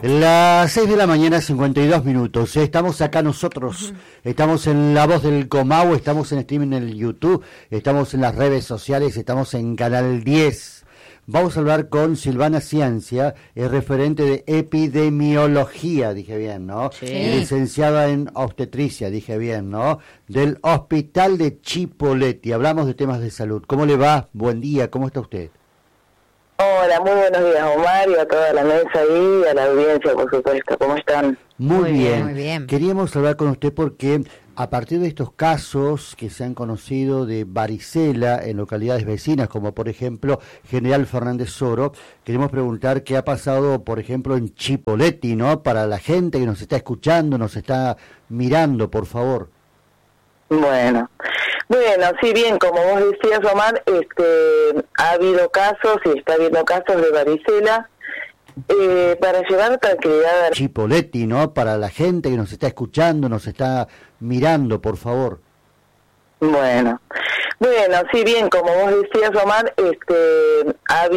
Las 6 de la mañana, 52 minutos. Estamos acá nosotros, estamos en La Voz del Comahue, estamos en streaming en el YouTube, estamos en las redes sociales, estamos en Canal 10. Vamos a hablar con Silvana Ciancia, es referente de epidemiología, dije bien, ¿no? Sí. Licenciada en obstetricia, dije bien, ¿no? Del Hospital de Chipoleti. Hablamos de temas de salud. ¿Cómo le va? Buen día, ¿cómo está usted? Hola, muy buenos días, Omar, y a toda la mesa ahí, y a la audiencia, por supuesto. ¿Cómo están? Muy bien. Muy bien. Queríamos hablar con usted porque a partir de estos casos que se han conocido de varicela en localidades vecinas, como por ejemplo General Fernández Soro, queremos preguntar qué ha pasado, por ejemplo, en Chipoleti, ¿no? Para la gente que nos está escuchando, nos está mirando, por favor. Bueno, sí, bien, como vos decías, Omar, ha habido casos y está habiendo casos de varicela. Para llevar tranquilidad a Chipoleti, ¿no? Para la gente que nos está escuchando, nos está mirando, por favor. Bueno, sí, bien, como vos decías, Omar, ha habido